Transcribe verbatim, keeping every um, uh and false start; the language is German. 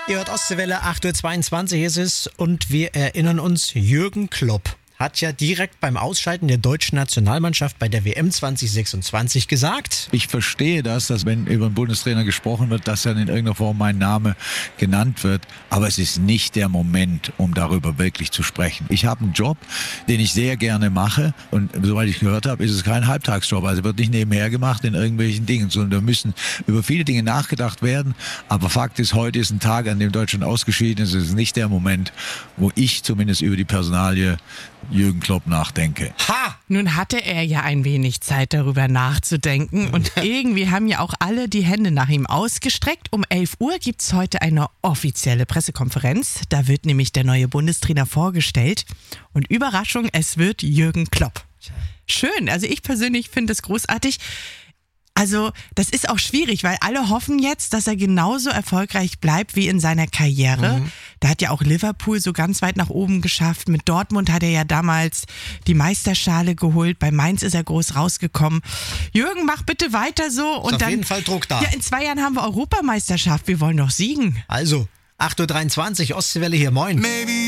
Ihr hört Ostseewelle, acht Uhr zweiundzwanzig ist es und wir erinnern uns, Jürgen Klopp hat ja direkt beim Ausscheiden der deutschen Nationalmannschaft bei der W M zwanzig sechsundzwanzig gesagt: Ich verstehe das, dass wenn über einen Bundestrainer gesprochen wird, dass dann in irgendeiner Form mein Name genannt wird. Aber es ist nicht der Moment, um darüber wirklich zu sprechen. Ich habe einen Job, den ich sehr gerne mache. Und soweit ich gehört habe, ist es kein Halbtagsjob. Also wird nicht nebenher gemacht in irgendwelchen Dingen, sondern da müssen über viele Dinge nachgedacht werden. Aber Fakt ist, heute ist ein Tag, an dem Deutschland ausgeschieden ist. Es ist nicht der Moment, wo ich zumindest über die Personalie Jürgen Klopp nachdenke. Ha! Nun hatte er ja ein wenig Zeit, darüber nachzudenken. Und irgendwie haben ja auch alle die Hände nach ihm ausgestreckt. Um elf Uhr gibt es heute eine offizielle Pressekonferenz. Da wird nämlich der neue Bundestrainer vorgestellt. Und Überraschung, es wird Jürgen Klopp. Schön, also ich persönlich finde es großartig. Also das ist auch schwierig, weil alle hoffen jetzt, dass er genauso erfolgreich bleibt wie in seiner Karriere. Mhm. Da hat ja auch Liverpool so ganz weit nach oben geschafft. Mit Dortmund hat er ja damals die Meisterschale geholt. Bei Mainz ist er groß rausgekommen. Jürgen, mach bitte weiter so. Und ist auf dann, jeden Fall Druck da. Ja, in zwei Jahren haben wir Europameisterschaft. Wir wollen doch siegen. Also, acht Uhr dreiundzwanzig, Ostseewelle hier, moin. Maybe